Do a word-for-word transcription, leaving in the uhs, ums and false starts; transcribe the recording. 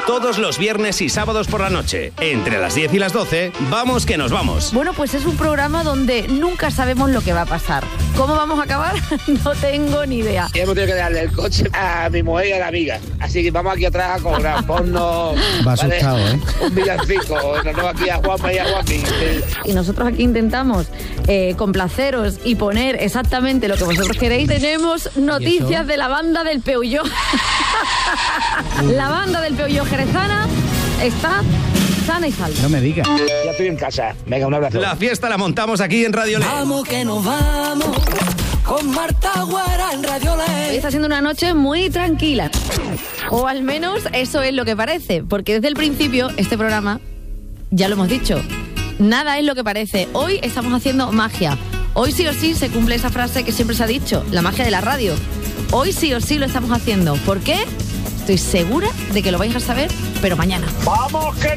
Todos los viernes y sábados por la noche, entre las diez y las doce, vamos que nos vamos. Bueno, pues es un programa donde nunca sabemos lo que va a pasar. ¿Cómo vamos a acabar? No tengo ni idea. Y hemos tenido que darle el coche a mi mujer y a la amiga. Así que vamos aquí atrás a cobrar. Ponnos... Va asustado, ¿eh? Un villancico. Nos vamos aquí a Juanma y a Joaquín. Y nosotros aquí intentamos eh, complaceros y poner exactamente lo que vosotros queréis. Tenemos noticias de la banda del Peulló. La banda del Peulló jerezana está sana y salva. No me digas. Ya estoy en casa. Venga, un abrazo. La fiesta la montamos aquí en Radio Ley. Vamos que nos vamos con Marta Guara en Radio Ley. Hoy está siendo una noche muy tranquila. O al menos eso es lo que parece. Porque desde el principio este programa, ya lo hemos dicho, nada es lo que parece. Hoy estamos haciendo magia. Hoy sí o sí se cumple esa frase que siempre se ha dicho, la magia de la radio. Hoy sí o sí lo estamos haciendo. ¿Por qué? Estoy segura de que lo vais a saber, pero mañana. ¡Vamos que